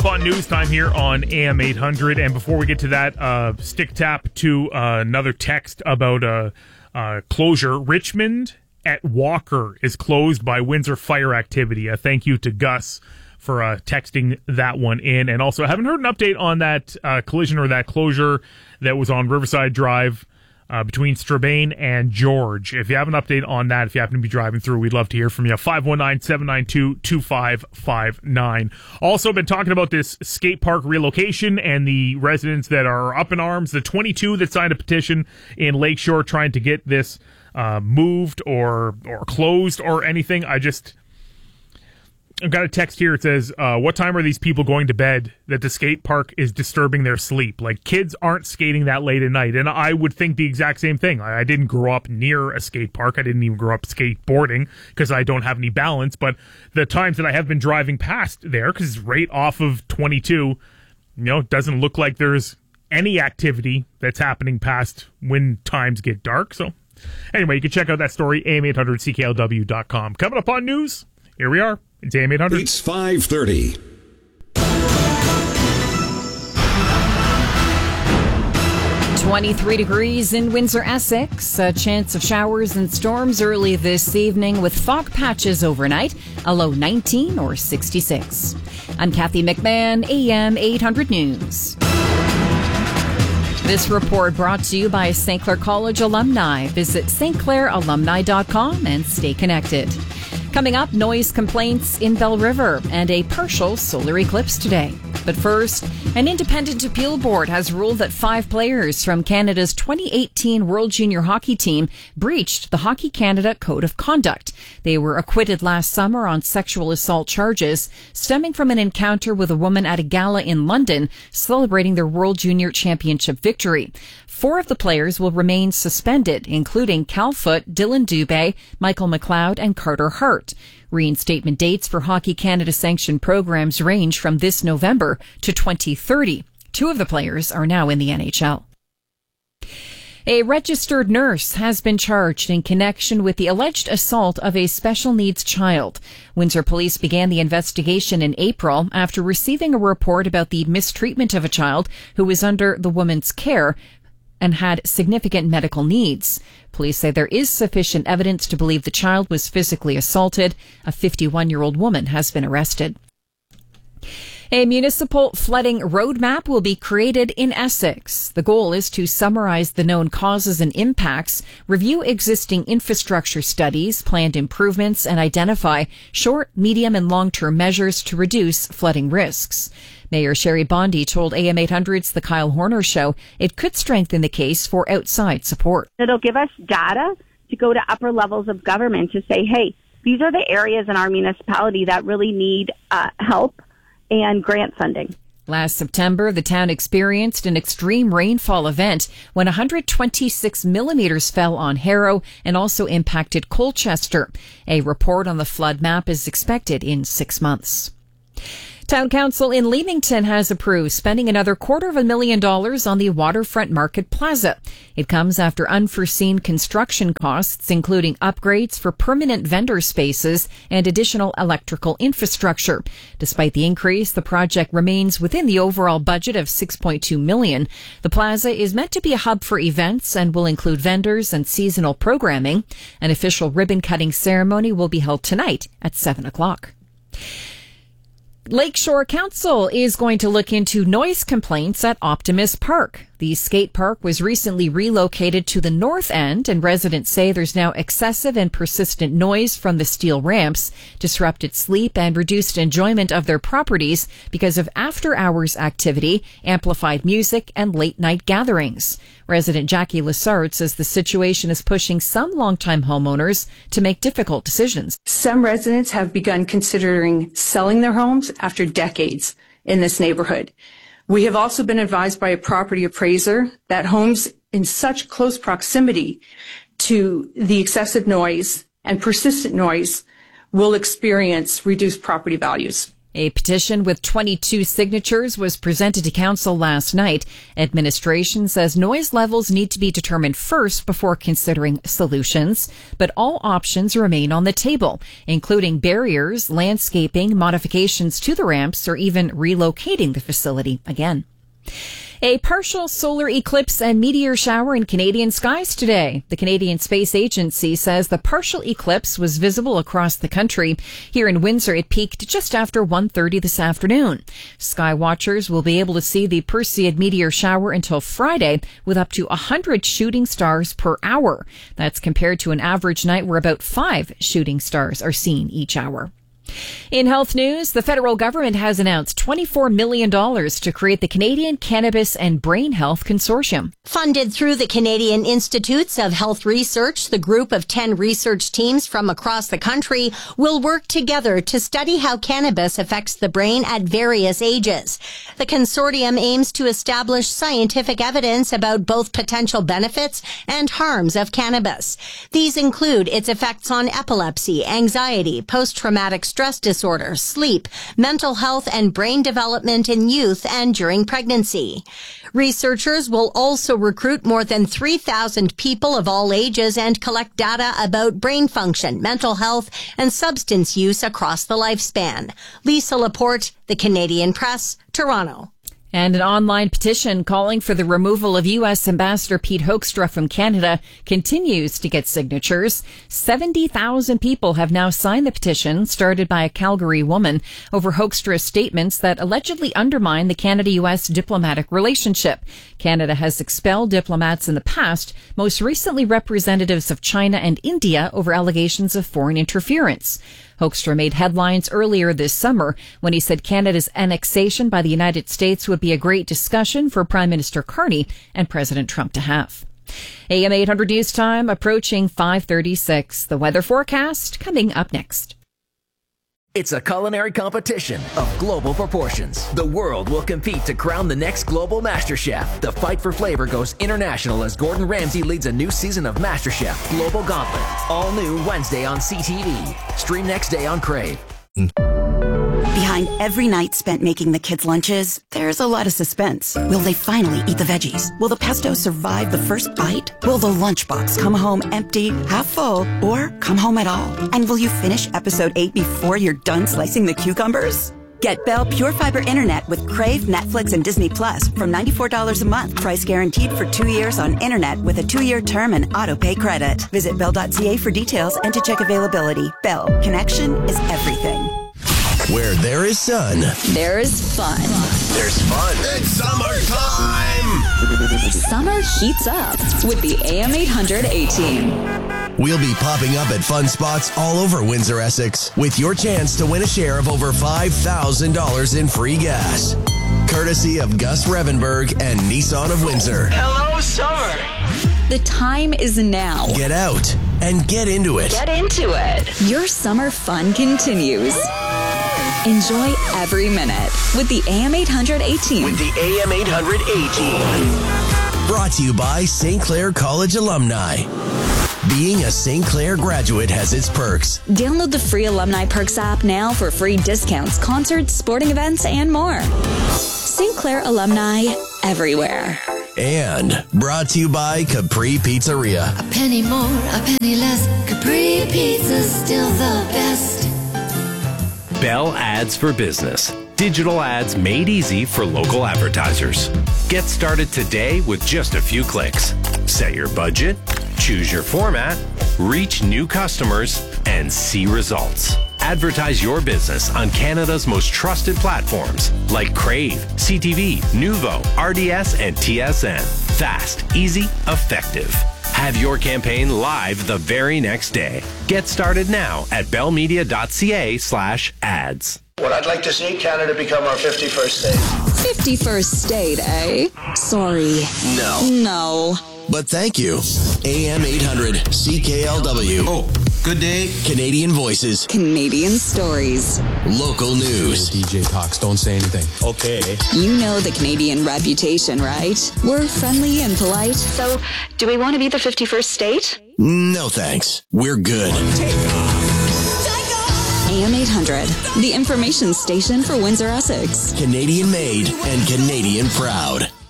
up on news time here on AM 800. And before we get to that, stick tap to another text about closure. Richmond at Walker is closed by Windsor fire activity. A thank you to Gus for texting that one in. And also, I haven't heard an update on that collision or that closure that was on Riverside Drive between Strabane and George. If you have an update on that, if you happen to be driving through, we'd love to hear from you. 519-792-2559. Also been talking about this skate park relocation and the residents that are up in arms. The 22 that signed a petition in Lakeshore trying to get this moved or closed or anything. I've got a text here. It says, what time are these people going to bed that the skate park is disturbing their sleep? Like, kids aren't skating that late at night. And I would think the exact same thing. I didn't grow up near a skate park. I didn't even grow up skateboarding because I don't have any balance. But the times that I have been driving past there, because it's right off of 22, it doesn't look like there's any activity that's happening past when times get dark. So anyway, you can check out that story, am800cklw.com. Coming up on news, here we are. It's AM 800. It's 5:30. $23 in Windsor, Essex. A chance of showers and storms early this evening with fog patches overnight. A low 19 or 66. I'm Kathy McMahon, AM 800 News. This report brought to you by St. Clair College alumni. Visit stclairalumni.com and stay connected. Coming up, noise complaints in Bell River and a partial solar eclipse today. But first, an independent appeal board has ruled that 5 players from Canada's 2018 World Junior Hockey team breached the Hockey Canada Code of Conduct. They were acquitted last summer on sexual assault charges stemming from an encounter with a woman at a gala in London celebrating their World Junior Championship victory. 4 of the players will remain suspended, including Cal Foote, Dylan Dubé, Michael McLeod, and Carter Hart. Reinstatement dates for Hockey Canada sanctioned programs range from this November to 2030. 2 of the players are now in the NHL. A registered nurse has been charged in connection with the alleged assault of a special needs child. Windsor Police began the investigation in April after receiving a report about the mistreatment of a child who was under the woman's care and had significant medical needs. Police say there is sufficient evidence to believe the child was physically assaulted. A 51-year-old woman has been arrested. A municipal flooding roadmap will be created in Essex. The goal is to summarize the known causes and impacts, review existing infrastructure studies, planned improvements, and identify short, medium, and long-term measures to reduce flooding risks. Mayor Sherry Bondi told AM 800's The Kyle Horner Show it could strengthen the case for outside support. It'll give us data to go to upper levels of government to say, hey, these are the areas in our municipality that really need help and grant funding. Last September, the town experienced an extreme rainfall event when 126 millimeters fell on Harrow and also impacted Colchester. A report on the flood map is expected in 6 months. Town Council in Leamington has approved spending another $250,000 on the Waterfront Market Plaza. It comes after unforeseen construction costs, including upgrades for permanent vendor spaces and additional electrical infrastructure. Despite the increase, the project remains within the overall budget of $6.2 million. The plaza is meant to be a hub for events and will include vendors and seasonal programming. An official ribbon-cutting ceremony will be held tonight at 7 o'clock. Lakeshore Council is going to look into noise complaints at Optimus Park. The skate park was recently relocated to the north end, and residents say there's now excessive and persistent noise from the steel ramps, disrupted sleep, and reduced enjoyment of their properties because of after-hours activity, amplified music, and late-night gatherings. Resident Jackie Lessard says the situation is pushing some longtime homeowners to make difficult decisions. Some residents have begun considering selling their homes after decades in this neighborhood. We have also been advised by a property appraiser that homes in such close proximity to the excessive noise and persistent noise will experience reduced property values. A petition with 22 signatures was presented to council last night. Administration says noise levels need to be determined first before considering solutions, but all options remain on the table, including barriers, landscaping, modifications to the ramps, or even relocating the facility again. A partial solar eclipse and meteor shower in Canadian skies today. The Canadian Space Agency says the partial eclipse was visible across the country. Here in Windsor, it peaked just after 1:30 this afternoon. Sky watchers will be able to see the Perseid meteor shower until Friday with up to 100 shooting stars per hour. That's compared to an average night where about 5 shooting stars are seen each hour. In health news, the federal government has announced $24 million to create the Canadian Cannabis and Brain Health Consortium. Funded through the Canadian Institutes of Health Research, the group of 10 research teams from across the country will work together to study how cannabis affects the brain at various ages. The consortium aims to establish scientific evidence about both potential benefits and harms of cannabis. These include its effects on epilepsy, anxiety, post-traumatic stress disorder, sleep, mental health, and brain development in youth and during pregnancy. Researchers will also recruit more than 3,000 people of all ages and collect data about brain function, mental health, and substance use across the lifespan. Lisa Laporte, The Canadian Press, Toronto. And an online petition calling for the removal of U.S. Ambassador Pete Hoekstra from Canada continues to get signatures. 70,000 people have now signed the petition, started by a Calgary woman, over Hoekstra's statements that allegedly undermine the Canada-U.S. diplomatic relationship. Canada has expelled diplomats in the past, most recently representatives of China and India, over allegations of foreign interference. Hoekstra made headlines earlier this summer when he said Canada's annexation by the United States would be a great discussion for Prime Minister Carney and President Trump to have. AM 800 News Time approaching 5:36. The weather forecast coming up next. It's a culinary competition of global proportions. The world will compete to crown the next global MasterChef. The fight for flavor goes international as Gordon Ramsay leads a new season of MasterChef Global Gauntlet. All new Wednesday on CTV. Stream next day on Crave. Behind every night spent making the kids' lunches, there's a lot of suspense. Will they finally eat the veggies? Will the pesto survive the first bite? Will the lunchbox come home empty, half full, or come home at all? And will you finish episode 8 before you're done slicing the cucumbers? Get Bell Pure Fiber Internet with Crave, Netflix, and Disney Plus from $94 a month. Price guaranteed for 2 years on internet with a 2-year term and auto-pay credit. Visit Bell.ca for details and to check availability. Bell. Connection is everything. Where there is sun, there is fun. There's fun. It's summertime! Summer heats up with the AM 800 A-Team. We'll be popping up at fun spots all over Windsor, Essex, with your chance to win a share of over $5,000 in free gas. Courtesy of Gus Revenberg and Nissan of Windsor. Hello, summer! The time is now. Get out and get into it. Get into it. Your summer fun continues. Enjoy every minute with the AM 800 A-Team. With the AM 800 A-Team. Brought to you by St. Clair College alumni. Being a St. Clair graduate has its perks. Download the free Alumni Perks app now for free discounts, concerts, sporting events, and more. St. Clair alumni everywhere. And brought to you by Capri Pizzeria. A penny more, a penny less. Capri Pizza's still the best. Bell Ads for Business. Digital ads made easy for local advertisers. Get started today with just a few clicks. Set your budget, choose your format, reach new customers, and see results. Advertise your business on Canada's most trusted platforms like Crave, CTV, Nuvo, RDS, and TSN. Fast, easy, effective. Have your campaign live the very next day. Get started now at bellmedia.ca/ads. What I'd like to see, Canada become our 51st state. 51st state, eh? Sorry. No. But thank you. AM 800 CKLW. Oh, good day. Canadian voices. Canadian stories. Local news. DJ talks, don't say anything. Okay. You know the Canadian reputation, right? We're friendly and polite. So, do we want to be the 51st state? No thanks. We're good. AM 800, the information station for Windsor, Essex. Canadian made and Canadian proud.